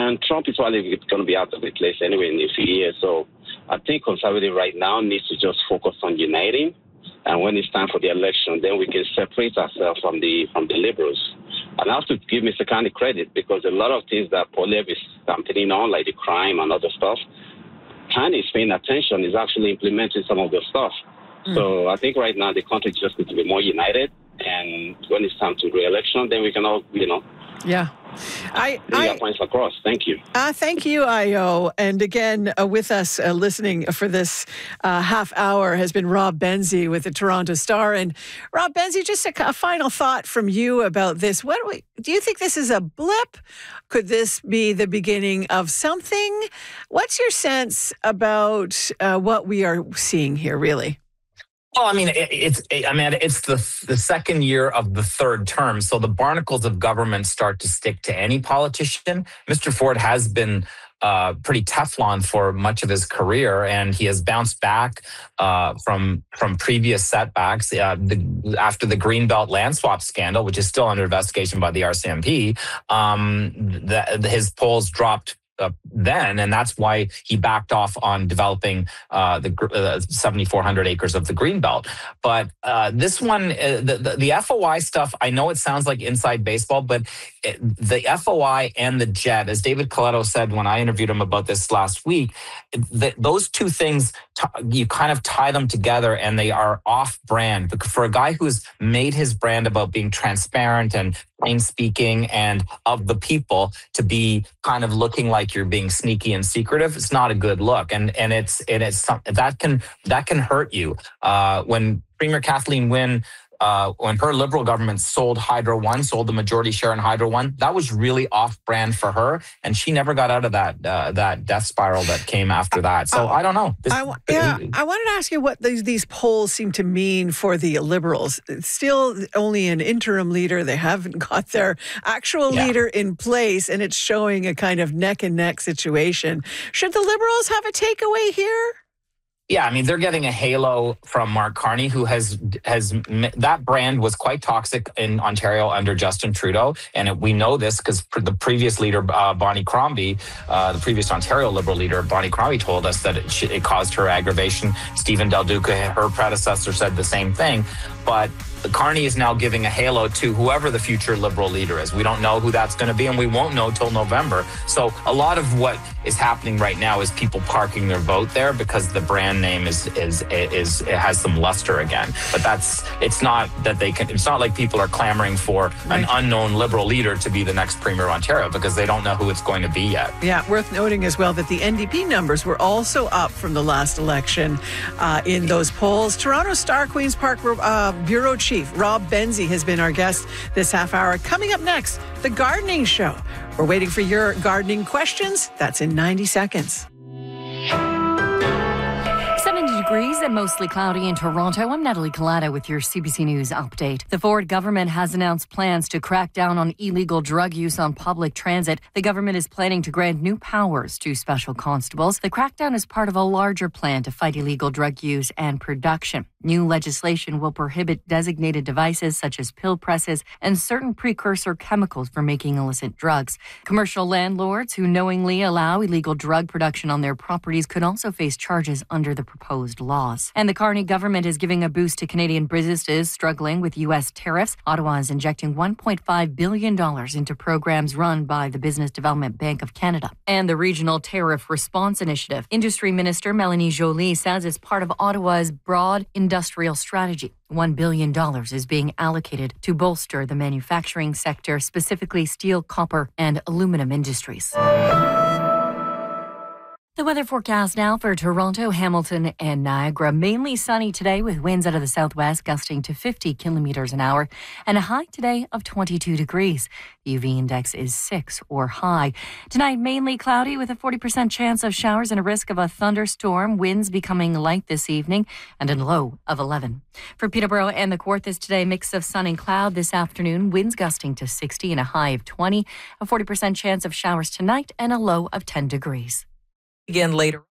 And Trump is probably going to be out of the place anyway in a few years. So I think conservative right now needs to just focus on uniting. And when it's time for the election, then we can separate ourselves from the liberals. And I have to give Mr. Carney credit because a lot of things that Poilievre is campaigning on, like the crime and other stuff, Carney is paying attention, is actually implementing some of the stuff. So I think right now the country just needs to be more united. And when it's time to re-election, then we can all, Yeah. points across. Thank you. Thank you, Ayo. And again, with us listening for this half hour has been Rob Benzie with the Toronto Star. And Rob Benzie, just a final thought from you about this. Do you think this is a blip? Could this be the beginning of something? What's your sense about what we are seeing here, really? Well, I mean, it's the second year of the third term, so the barnacles of government start to stick to any politician. Mr. Ford has been pretty Teflon for much of his career, and he has bounced back from previous setbacks. After the Greenbelt land swap scandal, which is still under investigation by the RCMP, his polls dropped then, and that's why he backed off on developing the 7,400 acres of the Greenbelt. But this one, the FOI stuff, I know it sounds like inside baseball, but the FOI and the JET, as David Coletto said when I interviewed him about this last week, those two things, you kind of tie them together and they are off-brand. Because for a guy who's made his brand about being transparent and plain speaking and of the people, to be kind of looking like you're being sneaky and secretive, it's not a good look, and it's that can hurt you. When Premier Kathleen Wynne, when her Liberal government sold the majority share in Hydro One, that was really off-brand for her, and she never got out of that death spiral that came after that. So I don't know. I wanted to ask you what these polls seem to mean for the Liberals. It's still only an interim leader. They haven't got their actual leader in place, and it's showing a kind of neck-and-neck situation. Should the Liberals have a takeaway here? Yeah, I mean, they're getting a halo from Mark Carney, who has that brand was quite toxic in Ontario under Justin Trudeau. And we know this because the previous leader, Bonnie Crombie, the previous Ontario Liberal leader, Bonnie Crombie, told us that it caused her aggravation. Stephen Del Duca, her predecessor, said the same thing. But Carney is now giving a halo to whoever the future Liberal leader is. We don't know who that's going to be, and we won't know till November. So a lot of what is happening right now is people parking their vote there because the brand name it has some luster again. But it's not like people are clamoring for an unknown Liberal leader to be the next Premier of Ontario because they don't know who it's going to be yet. Yeah, worth noting as well that the NDP numbers were also up from the last election in those polls. Toronto Star Queen's Park Bureau Chief Rob Benzie has been our guest this half hour. Coming up next, The Gardening Show. We're waiting for your gardening questions. That's in 90 seconds. 70 degrees and mostly cloudy in Toronto. I'm Natalie Collada with your CBC News update. The Ford government has announced plans to crack down on illegal drug use on public transit. The government is planning to grant new powers to special constables. The crackdown is part of a larger plan to fight illegal drug use and production. New legislation will prohibit designated devices such as pill presses and certain precursor chemicals for making illicit drugs. Commercial landlords who knowingly allow illegal drug production on their properties could also face charges under the proposed laws. And the Carney government is giving a boost to Canadian businesses struggling with U.S. tariffs. Ottawa is injecting $1.5 billion into programs run by the Business Development Bank of Canada. And the Regional Tariff Response Initiative. Industry Minister Melanie Joly says it's part of Ottawa's broad industrial strategy. $1 billion is being allocated to bolster the manufacturing sector, specifically steel, copper, and aluminum industries. The weather forecast now for Toronto, Hamilton, and Niagara. Mainly sunny today with winds out of the southwest gusting to 50 kilometers an hour and a high today of 22 degrees. The UV index is 6 or high. Tonight, mainly cloudy with a 40% chance of showers and a risk of a thunderstorm. Winds becoming light this evening and a low of 11. For Peterborough and the Kawarthas today, mix of sun and cloud this afternoon. Winds gusting to 60 and a high of 20. A 40% chance of showers tonight and a low of 10 degrees. Again later.